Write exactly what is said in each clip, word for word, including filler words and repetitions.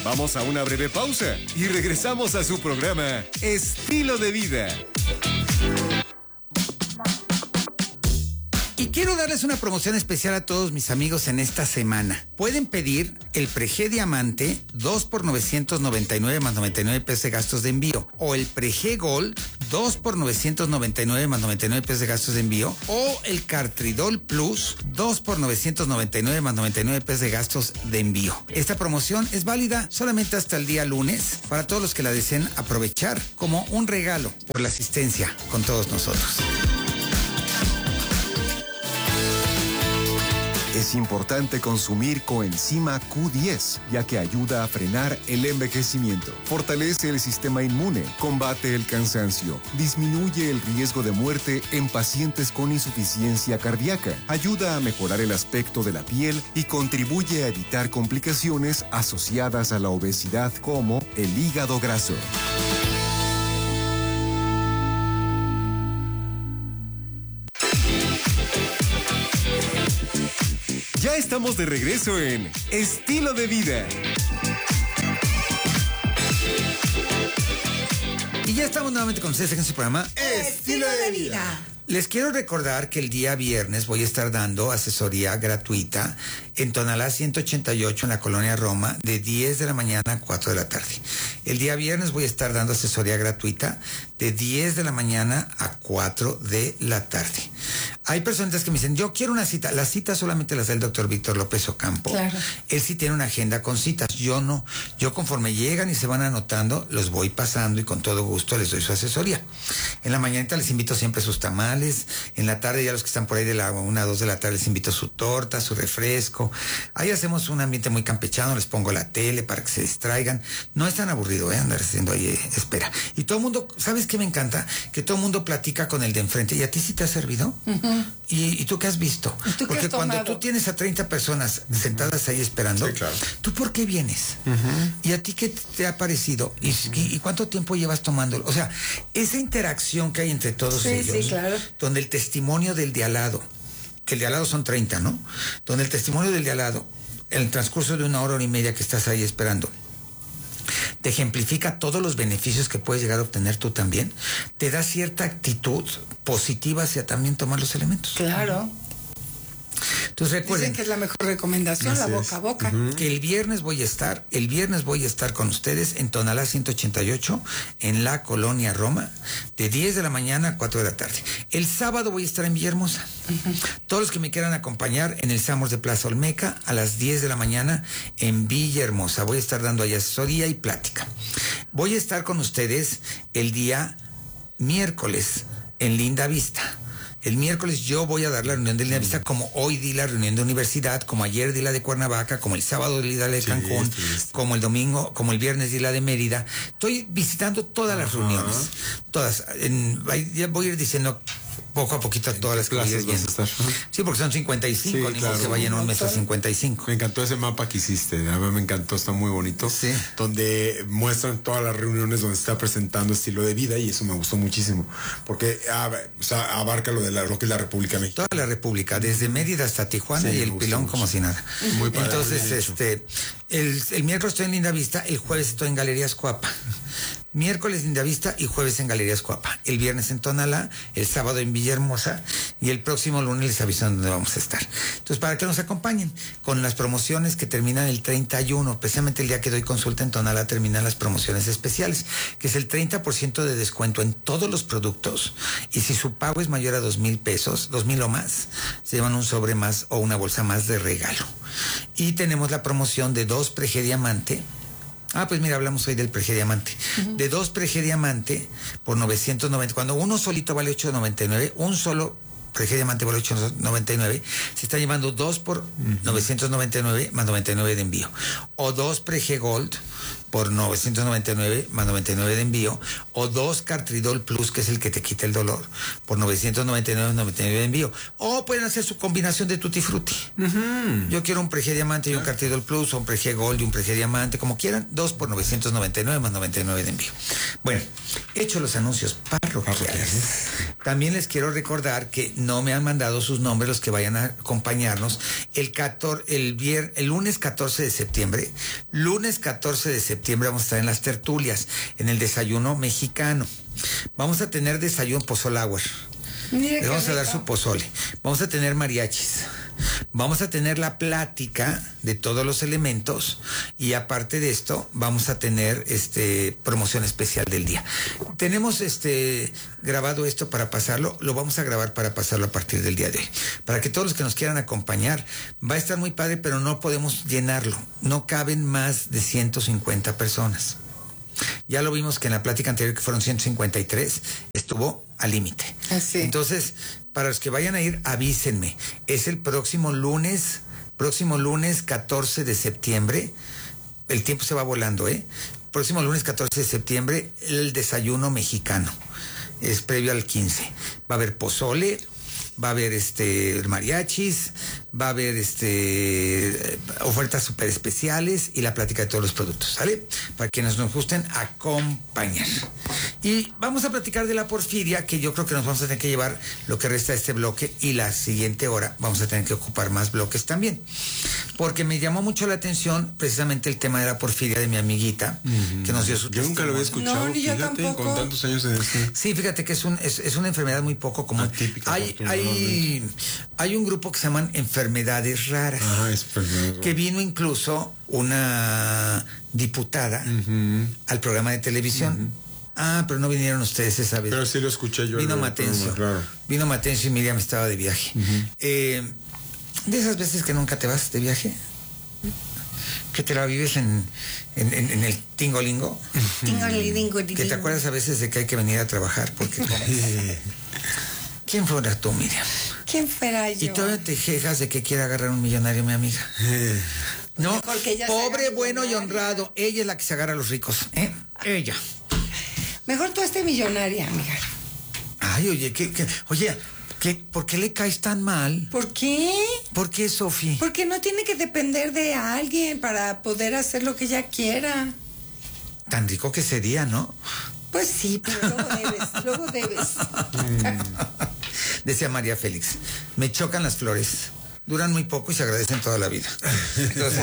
Vamos a una breve pausa y regresamos a su programa Estilo de Vida. Y quiero darles una promoción especial a todos mis amigos en esta semana. Pueden pedir el Prege Diamante dos por novecientos noventa y nueve más noventa y nueve pesos de gastos de envío. O el Prege Gold dos por novecientos noventa y nueve más noventa y nueve pesos de gastos de envío. O el Cartridol Plus dos por novecientos noventa y nueve más noventa y nueve pesos de gastos de envío. Esta promoción es válida solamente hasta el día lunes para todos los que la deseen aprovechar como un regalo por la asistencia con todos nosotros. Es importante consumir coenzima Q diez, ya que ayuda a frenar el envejecimiento, fortalece el sistema inmune, combate el cansancio, disminuye el riesgo de muerte en pacientes con insuficiencia cardíaca, ayuda a mejorar el aspecto de la piel y contribuye a evitar complicaciones asociadas a la obesidad como el hígado graso. Ya estamos de regreso en Estilo de Vida. Y ya estamos nuevamente con ustedes en su programa Estilo de Vida. Les quiero recordar que el día viernes voy a estar dando asesoría gratuita en Tonalá ciento ochenta y ocho en la Colonia Roma de diez de la mañana a cuatro de la tarde. El día viernes voy a estar dando asesoría gratuita de diez de la mañana a cuatro de la tarde. Hay personas que me dicen, yo quiero una cita. Las citas solamente las da el doctor Víctor López Ocampo. Claro. Él sí tiene una agenda con citas. Yo no. Yo conforme llegan y se van anotando, los voy pasando y con todo gusto les doy su asesoría. En la mañanita les invito siempre sus tamales. En la tarde ya los que están por ahí de la una a dos de la tarde les invito su torta, su refresco. Ahí hacemos un ambiente muy campechano, les pongo la tele para que se distraigan. No es tan aburrido, ¿eh? Andar haciendo ahí eh, espera. Y todo el mundo, ¿sabes qué me encanta? Que todo el mundo platica con el de enfrente. ¿Y a ti sí te ha servido? Uh-huh. ¿Y, ¿Y tú qué has visto? ¿Tú Porque qué cuando tomado? tú tienes a treinta personas uh-huh. sentadas ahí esperando, sí, claro. ¿tú por qué vienes? Uh-huh. ¿Y a ti qué te ha parecido? ¿Y, uh-huh. y, y cuánto tiempo llevas tomándolo? O sea, esa interacción que hay entre todos sí, ellos, sí, claro. donde el testimonio del de al lado, que el de al lado son treinta, ¿no? Donde el testimonio del de al lado, en el transcurso de una hora, hora y media que estás ahí esperando, te ejemplifica todos los beneficios que puedes llegar a obtener tú también, te da cierta actitud positiva hacia también tomar los elementos. Claro. Entonces recuerden Dicen que es la mejor recomendación, Así la es. boca a boca. Uh-huh. Que el viernes voy a estar, el viernes voy a estar con ustedes en Tonalá ciento ochenta y ocho, en la Colonia Roma, de diez de la mañana a cuatro de la tarde. El sábado voy a estar en Villahermosa. Uh-huh. Todos los que me quieran acompañar en el Samos de Plaza Olmeca, a las diez de la mañana en Villahermosa. Voy a estar dando ahí asesoría y plática. Voy a estar con ustedes el día miércoles en Linda Vista. El miércoles yo voy a dar la reunión de Linda Vista, como hoy di la reunión de universidad, como ayer di la de Cuernavaca, como el sábado di la de Cancún, sí, sí, sí. como el domingo, como el viernes di la de Mérida. Estoy visitando todas las uh-huh. reuniones, todas. En, ya voy a ir diciendo poco a poquito a todas las clases vas a estar. Sí, porque son cincuenta y cinco, sí, ni claro. modo que vayan un mes a cincuenta y cinco. Me encantó ese mapa que hiciste, a mí me encantó, está muy bonito. Sí. Donde muestran todas las reuniones donde se está presentando estilo de vida y eso me gustó muchísimo. Porque ah, o sea, abarca lo de la, lo que es la República Mexicana. Toda la República, desde Mérida hasta Tijuana, sí, y el Pilón mucho. Como si nada. Muy padre. Entonces, este, el, el miércoles estoy en Linda Vista, el jueves estoy en Galerías Coapa. Miércoles Linda Vista y jueves en Galerías Coapa. El viernes en Tonalá, el sábado en Villahermosa y el próximo lunes les aviso dónde vamos a estar. Entonces, para que nos acompañen con las promociones que terminan el treinta y uno, precisamente el día que doy consulta en Tonalá terminan las promociones especiales, que es el treinta por ciento de descuento en todos los productos y si su pago es mayor a dos mil pesos, dos mil o más, se llevan un sobre más o una bolsa más de regalo. Y tenemos la promoción de dos Prege Diamante. Ah, pues mira, hablamos hoy del Prege Diamante. Uh-huh. De dos Prege Diamante por novecientos noventa. Cuando uno solito vale ocho noventa y nueve, un solo Prege Diamante vale ocho noventa y nueve, se está llevando dos por uh-huh. novecientos noventa y nueve más noventa y nueve de envío. O dos Prege Gold por novecientos noventa y nueve más noventa y nueve de envío, o dos Cartridol Plus, que es el que te quita el dolor, por novecientos noventa y nueve más noventa y nueve de envío. O pueden hacer su combinación de Tutti Frutti. Uh-huh. Yo quiero un Prege Diamante y un Cartridol Plus, o un Prege Gold y un Prege Diamante, como quieran, dos por novecientos noventa y nueve más noventa y nueve de envío. Bueno, hecho los anuncios parroquiales, también les quiero recordar que no me han mandado sus nombres los que vayan a acompañarnos el catorce, el vier, el lunes catorce de septiembre septiembre. Lunes catorce de septiembre vamos a estar en las tertulias, en el desayuno mexicano. Vamos a tener desayuno pozolauer. Mira Le vamos qué a dar rico. su pozole. Vamos a tener mariachis. Vamos a tener la plática de todos los elementos y aparte de esto vamos a tener este promoción especial del día. Tenemos este grabado esto para pasarlo, lo vamos a grabar para pasarlo a partir del día de hoy. Para que todos los que nos quieran acompañar, va a estar muy padre, pero no podemos llenarlo. No caben más de ciento cincuenta personas. Ya lo vimos que en la plática anterior, que fueron ciento cincuenta y tres, estuvo al límite. Así. Entonces, para los que vayan a ir, avísenme. Es el próximo lunes, próximo lunes catorce de septiembre. El tiempo se va volando, ¿eh? Próximo lunes catorce de septiembre, el desayuno mexicano. Es previo al quince. Va a haber pozole, va a haber este mariachis, va a haber este ofertas súper especiales y la plática de todos los productos, ¿sale? Para quienes nos gusten acompañar. Y vamos a platicar de la porfiria, que yo creo que nos vamos a tener que llevar lo que resta de este bloque y la siguiente hora vamos a tener que ocupar más bloques también. Porque me llamó mucho la atención precisamente el tema de la porfiria de mi amiguita, uh-huh. que nos dio su Yo nunca lo había testimonio. escuchado, No, ni yo fíjate, tampoco. con tantos años en este. Sí, fíjate que es, un, es, es una enfermedad muy poco común. Atípica, Hay, hay, hay un grupo que se llaman enfermedades raras. Ajá, es enfermedad. Que vino incluso una diputada uh-huh. al programa de televisión. Uh-huh. Ah, pero no vinieron ustedes esa vez. Pero sí lo escuché yo. Vino el Matencio. programa, claro. Vino Matencio y Miriam estaba de viaje. Uh-huh. Eh, de esas veces que nunca te vas de viaje, que te la vives en, en, en, en el tingolingo. Tingolingo, Que te acuerdas a veces de que hay que venir a trabajar porque ¿quién fuera tú, Miriam? ¿Quién fuera yo? Y todavía te quejas de que quiere agarrar un millonario, mi amiga. No, mejor que ella se pobre, haga bueno y millonaria. honrado. Ella es la que se agarra a los ricos, ¿eh? Ella. Mejor tú estés millonaria, amiga. Ay, oye, ¿qué, qué? Oye, ¿qué, ¿por qué le caes tan mal? ¿Por qué? ¿Por qué, Sofi? Porque no tiene que depender de alguien para poder hacer lo que ella quiera. Tan rico que sería, ¿no? Pues sí, pero luego debes, luego debes. Decía María Félix, me chocan las flores. Duran muy poco y se agradecen toda la vida. Entonces,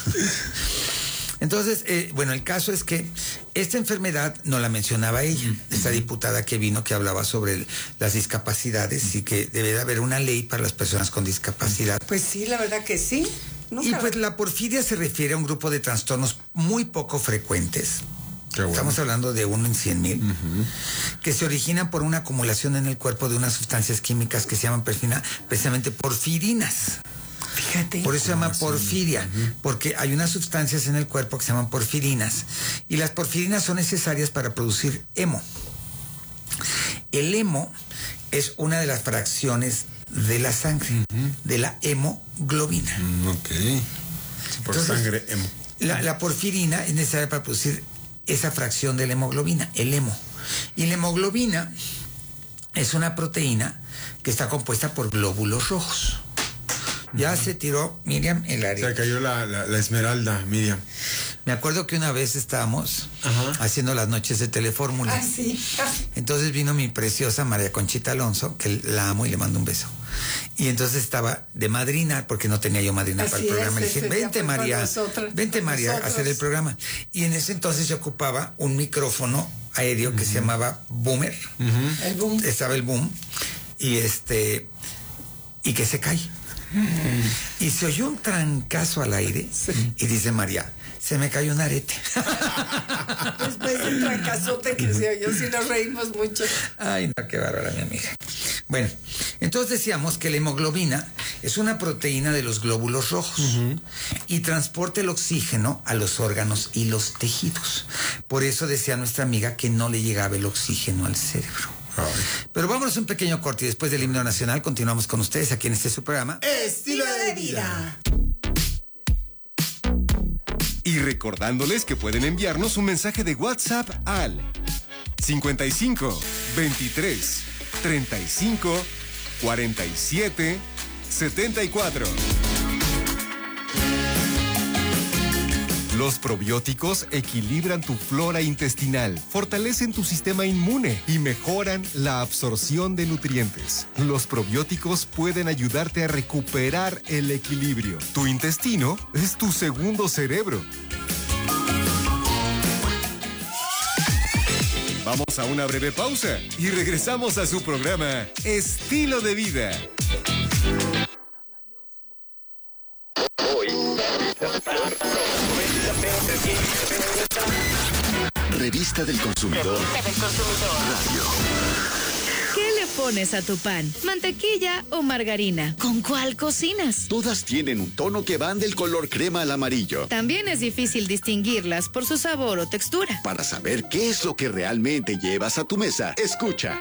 entonces eh, bueno, el caso es que esta enfermedad no la mencionaba ella, esta diputada que vino que hablaba sobre el, las discapacidades y que debe de haber una ley para las personas con discapacidad. Pues sí, la verdad que sí. Nunca... Y pues la porfiria se refiere a un grupo de trastornos muy poco frecuentes. Qué bueno. Estamos hablando de uno en cien mil, uh-huh. que se originan por una acumulación en el cuerpo de unas sustancias químicas que se llaman precisamente porfirinas. Fíjate. Por eso se llama así? porfiria, uh-huh. porque hay unas sustancias en el cuerpo que se llaman porfirinas y las porfirinas son necesarias para producir hemo. El hemo es una de las fracciones de la sangre, uh-huh. de la hemoglobina. Mm, ok. Sí, por Entonces, sangre, hemo. La, la porfirina es necesaria para producir esa fracción de la hemoglobina, el hemo. Y la hemoglobina es una proteína que está compuesta por glóbulos rojos. Ya uh-huh. se tiró Miriam el área. Se cayó la, la, la esmeralda, Miriam. Me acuerdo que una vez estábamos uh-huh. haciendo las noches de Telefórmula. Ah, sí. Entonces vino mi preciosa María Conchita Alonso, que la amo y le mando un beso. Y entonces estaba de madrina, porque no tenía yo madrina Así para el programa. es, Le dije, vente María, nosotros, vente María a hacer el programa. Y en ese entonces yo ocupaba un micrófono aéreo uh-huh. que se llamaba Boomer. Uh-huh. El boom. Estaba el boom. Y este, y que se cae. Uh-huh. Y se oyó un trancazo al aire. Sí. Y dice María, se me cayó un arete. Después del trancazote que se oyó, sí nos reímos mucho. Ay, no, qué bárbara, mi amiga. Bueno, entonces decíamos que la hemoglobina es una proteína de los glóbulos rojos uh-huh. y transporta el oxígeno a los órganos y los tejidos. Por eso decía nuestra amiga que no le llegaba el oxígeno al cerebro. Ay. Pero vámonos a un pequeño corte y después del himno nacional continuamos con ustedes aquí en este su programa Estilo de Vida. Y recordándoles que pueden enviarnos un mensaje de WhatsApp al cincuenta y cinco, veintitrés, treinta y cinco, cuarenta y siete, setenta y cuatro. Los probióticos equilibran tu flora intestinal, fortalecen tu sistema inmune y mejoran la absorción de nutrientes. Los probióticos pueden ayudarte a recuperar el equilibrio. Tu intestino es tu segundo cerebro. Vamos a una breve pausa y regresamos a su programa Estilo de Vida. Revista del Consumidor. Revista del Consumidor. Radio. ¿Qué le pones a tu pan? ¿Mantequilla o margarina? ¿Con cuál cocinas? Todas tienen un tono que van del color crema al amarillo. También es difícil distinguirlas por su sabor o textura. Para saber qué es lo que realmente llevas a tu mesa, escucha